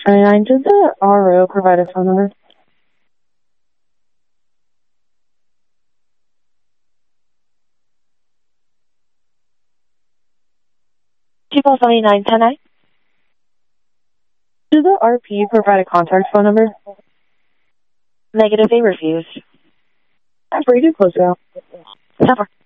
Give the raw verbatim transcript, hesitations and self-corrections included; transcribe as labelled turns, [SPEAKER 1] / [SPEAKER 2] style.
[SPEAKER 1] twenty-nine, did the R O provide a phone number?
[SPEAKER 2] People twenty-nine ten I.
[SPEAKER 1] Did the R P provide a contact phone number?
[SPEAKER 2] Negative, they refused.
[SPEAKER 1] That's pretty good, close it out.
[SPEAKER 2] Stop.